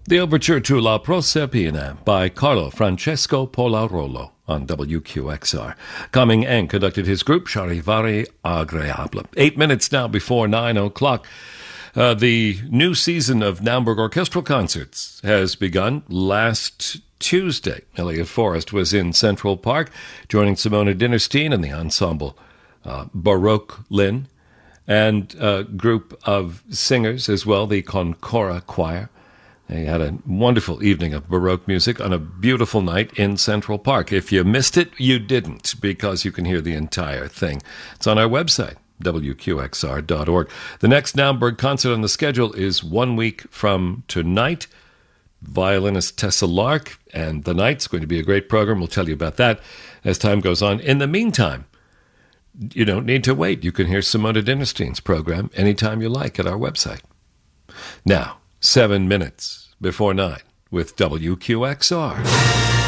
The Overture to La Proserpina by Carlo Francesco Polarolo on WQXR. Coming and conducted his group, Charivari Agreable. 8 minutes now before 9 o'clock. The new season of Naumburg Orchestral Concerts has begun last Tuesday. Elliot Forrest was in Central Park, joining Simona Dinnerstein and the ensemble Baroque Lynn, and a group of singers as well, the Concora Choir. They had a wonderful evening of Baroque music on a beautiful night in Central Park. If you missed it, you didn't, because you can hear the entire thing. It's on our website, WQXR.org. The next Naumburg concert on the schedule is 1 week from tonight. Violinist Tessa Lark, and the night's going to be a great program. We'll tell you about that as time goes on. In the meantime, you don't need to wait. You can hear Simona Dinnerstein's program anytime you like at our website. Now, 7 minutes before 9 with WQXR.